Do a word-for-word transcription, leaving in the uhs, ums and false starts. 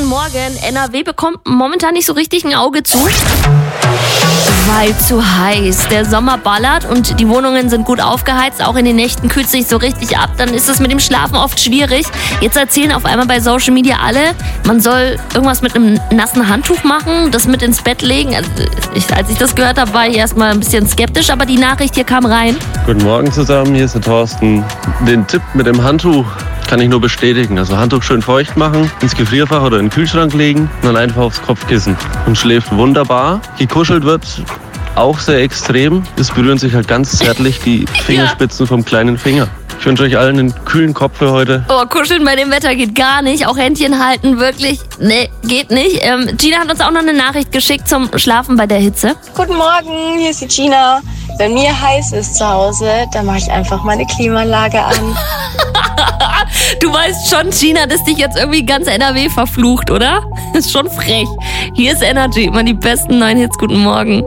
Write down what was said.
Morgen. N R W bekommt momentan nicht so richtig ein Auge zu. Weil zu heiß. Der Sommer ballert und die Wohnungen sind gut aufgeheizt. Auch in den Nächten kühlt es sich so richtig ab. Dann ist es mit dem Schlafen oft schwierig. Jetzt erzählen auf einmal bei Social Media alle, man soll irgendwas mit einem nassen Handtuch machen, das mit ins Bett legen. Also ich, als ich das gehört habe, war ich erstmal ein bisschen skeptisch, aber die Nachricht hier kam rein. Guten Morgen zusammen, hier ist der Thorsten. Den Tipp mit dem Handtuch kann ich nur bestätigen. Also Handtuch schön feucht machen, ins Gefrierfach oder in den Kühlschrank legen und dann einfach aufs Kopfkissen. Und schläft wunderbar. Gekuschelt wird auch sehr extrem. Es berühren sich halt ganz zärtlich die Fingerspitzen vom kleinen Finger. Ich wünsche euch allen einen kühlen Kopf für heute. Oh, kuscheln bei dem Wetter geht gar nicht. Auch Händchen halten wirklich, nee, geht nicht. Ähm, Gina hat uns auch noch eine Nachricht geschickt zum Schlafen bei der Hitze. Guten Morgen, hier ist die Gina. Wenn mir heiß ist zu Hause, dann mache ich einfach meine Klimaanlage an. Du weißt schon, Gina, dass dich jetzt irgendwie ganz N R W verflucht, oder? Ist schon frech. Hier ist Energy, immer die besten neuen Hits. Guten Morgen.